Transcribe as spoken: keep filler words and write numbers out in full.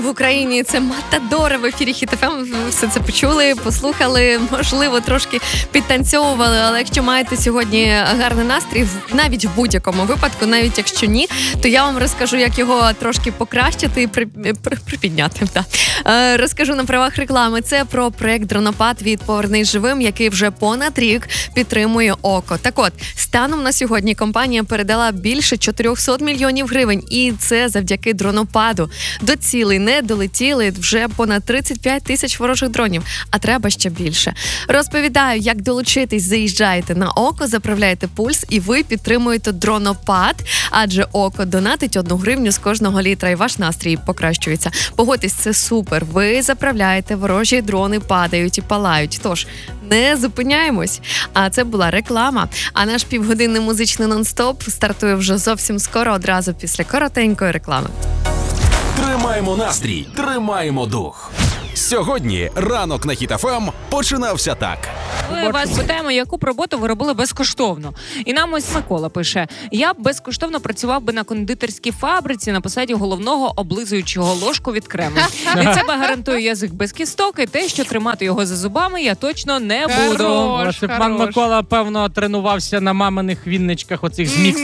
В Україні це Матадора в ефірі Хіт еф ем. Ви все це почули, послухали, можливо, трошки підтанцьовували, але якщо маєте сьогодні гарний настрій, навіть в будь-якому випадку, навіть якщо ні, то я вам розкажу, як його трошки покращити і при, при, припідняти. Да. Е, розкажу на правах реклами. Це про проект «Дронопад» від «Повернись живим», який вже понад рік підтримує ОКО. Так от, станом на сьогодні компанія передала більше чотириста мільйонів гривень, і це завдяки «Дронопаду». До цілей не долетіли вже понад тридцять п'ять тисяч ворожих дронів, а треба ще більше. Розповідаю, як долучитись. Заїжджаєте на ОКО, заправляєте пульс і ви підтримуєте «Дронопад», адже ОКО донатить одну гривню з кожного літра і ваш настрій покращується. Погодьтесь, це супер. Ви заправляєте, ворожі дрони падають і палають. Тож, не зупиняємось. А це була реклама. А наш півгодинний музичний нон-стоп стартує вже зовсім скоро, одразу після коротенької реклами. Тримаємо настрій, тримаємо дух. Сьогодні ранок на Хіт еф ем починався так. Ми вас питаємо, яку б роботу ви робили безкоштовно. І нам ось Микола пише: я б безкоштовно працював би на кондитерській фабриці на посаді головного облизуючого ложку від крему. І це би гарантує язик без кісток, і те, що тримати його за зубами я точно не буду. Хорош, Пан хорош. Микола, певно, тренувався на маминих вінничках оцих з мікс